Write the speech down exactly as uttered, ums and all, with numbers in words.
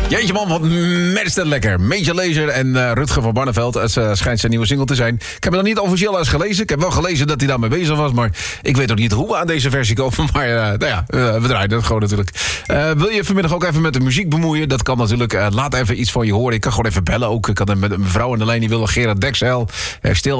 Jeetje man, wat merst het lekker. Major Lazer en uh, Rutger van Barneveld. Het uh, schijnt zijn nieuwe single te zijn. Ik heb het nog niet officieel eens gelezen. Ik heb wel gelezen dat hij daarmee bezig was. Maar ik weet ook niet hoe we aan deze versie komen. Maar uh, nou ja, uh, we draaien het gewoon natuurlijk. Uh, wil je vanmiddag ook even met de muziek bemoeien? Dat kan natuurlijk. Uh, laat even iets van je horen. Ik kan gewoon even bellen ook. Ik had een, met een mevrouw aan de lijn die wilde Gerard Dexel. Uh, stil